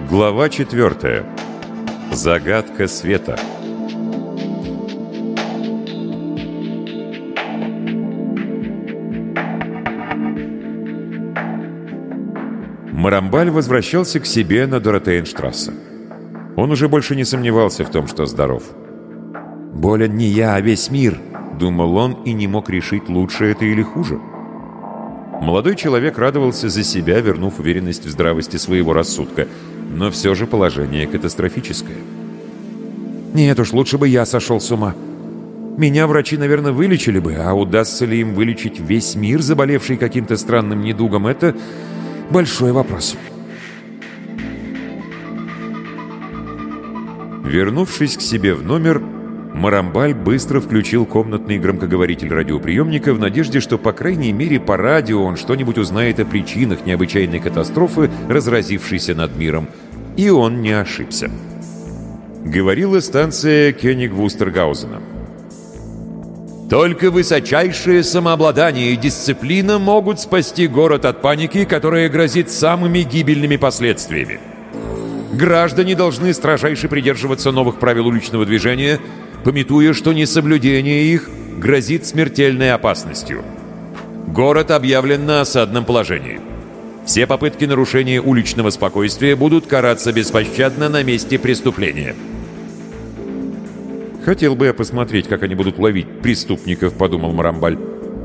Глава 4. Загадка света. Марамбаль возвращался к себе на Доротеенштрассе. Он уже больше не сомневался в том, что здоров. «Болен не я, а весь мир», — думал он и не мог решить, лучше это или хуже. Молодой человек радовался за себя, вернув уверенность в здравости своего рассудка, но все же положение катастрофическое. «Нет уж, лучше бы я сошел с ума. Меня врачи, наверное, вылечили бы, а удастся ли им вылечить весь мир, заболевший каким-то странным недугом, это большой вопрос». Вернувшись к себе в номер, Марамбаль быстро включил комнатный громкоговоритель радиоприемника в надежде, что, по крайней мере, по радио он что-нибудь узнает о причинах необычайной катастрофы, разразившейся над миром. И он не ошибся. Говорила станция Кёниг-Вустергаузена. «Только высочайшее самообладание и дисциплина могут спасти город от паники, которая грозит самыми гибельными последствиями. Граждане должны строжайше придерживаться новых правил уличного движения, памятуя, что несоблюдение их грозит смертельной опасностью. Город объявлен на осадном положении. Все попытки нарушения уличного спокойствия будут караться беспощадно на месте преступления». «Хотел бы я посмотреть, как они будут ловить преступников», — подумал Марамбаль.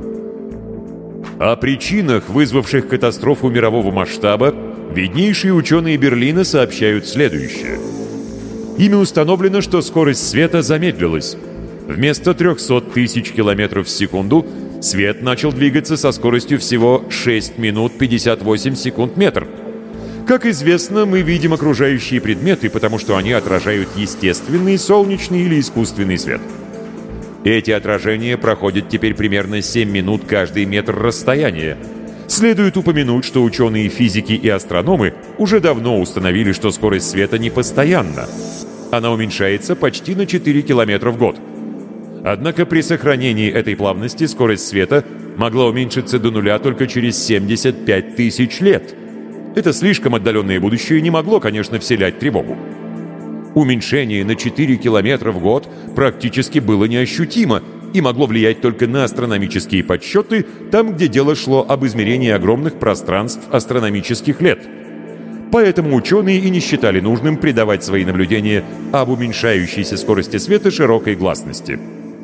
О причинах, вызвавших катастрофу мирового масштаба, виднейшие ученые Берлина сообщают следующее. Ими установлено, что скорость света замедлилась. Вместо 300 тысяч километров в секунду свет начал двигаться со скоростью всего 6 минут 58 секунд метр. Как известно, мы видим окружающие предметы, потому что они отражают естественный, солнечный или искусственный свет. Эти отражения проходят теперь примерно 7 минут каждый метр расстояния. Следует упомянуть, что ученые физики и астрономы уже давно установили, что скорость света не постоянна. Она уменьшается почти на 4 километра в год. Однако при сохранении этой плавности скорость света могла уменьшиться до нуля только через 75 тысяч лет. Это слишком отдаленное будущее не могло, конечно, вселять тревогу. Уменьшение на 4 километра в год практически было неощутимо и могло влиять только на астрономические подсчеты там, где дело шло об измерении огромных пространств астрономических лет. Поэтому ученые и не считали нужным придавать свои наблюдения об уменьшающейся скорости света широкой гласности.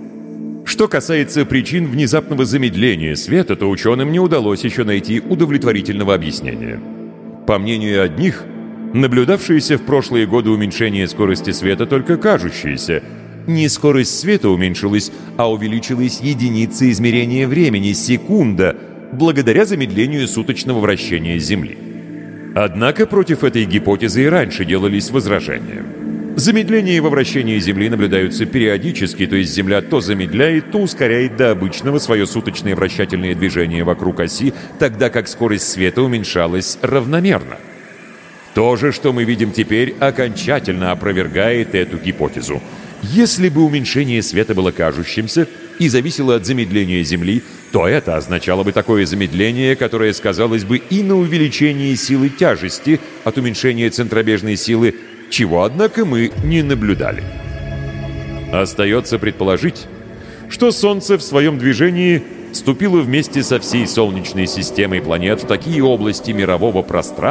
Что касается причин внезапного замедления света, то ученым не удалось еще найти удовлетворительного объяснения. По мнению одних, наблюдавшееся в прошлые годы уменьшение скорости света только кажущееся. Не скорость света уменьшилась, а увеличилась единица измерения времени — секунда, благодаря замедлению суточного вращения Земли. Однако против этой гипотезы и раньше делались возражения. Замедления во вращении Земли наблюдаются периодически, то есть Земля то замедляет, то ускоряет до обычного свое суточное вращательное движение вокруг оси, тогда как скорость света уменьшалась равномерно. То же, что мы видим теперь, окончательно опровергает эту гипотезу. Если бы уменьшение света было кажущимся и зависело от замедления Земли, то это означало бы такое замедление, которое сказалось бы и на увеличении силы тяжести от уменьшения центробежной силы, чего, однако, мы не наблюдали. Остается предположить, что Солнце в своем движении вступило вместе со всей Солнечной системой планет в такие области мирового пространства,